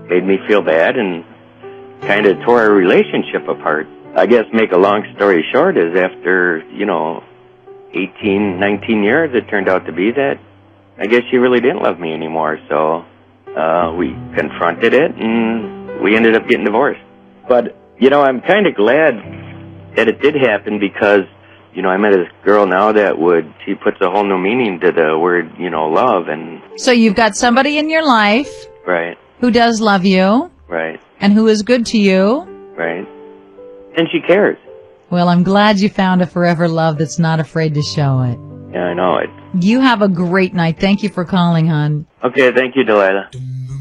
made me feel bad and kind of tore our relationship apart. I guess, make a long story short, is after, 18, 19 years, it turned out to be that I guess she really didn't love me anymore. So we confronted it, and we ended up getting divorced. But, I'm kind of glad that it did happen because, I met this girl now that she puts a whole new meaning to the word, love. And so you've got somebody in your life. Right. Who does love you. Right. And who is good to you. Right. And she cares. Well, I'm glad you found a forever love that's not afraid to show it. Yeah, I know it. You have a great night. Thank you for calling, hon. Okay, thank you, Delilah.